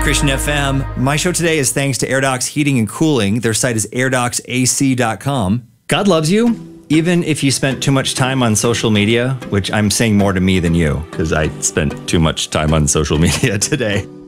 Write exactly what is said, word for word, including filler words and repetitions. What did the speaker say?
Christian F M. My show today is thanks to AirDocs Heating and Cooling. Their site is air docs A C dot com. God loves you, even if you spent too much time on social media, which I'm saying more to me than you, because I spent too much time on social media today.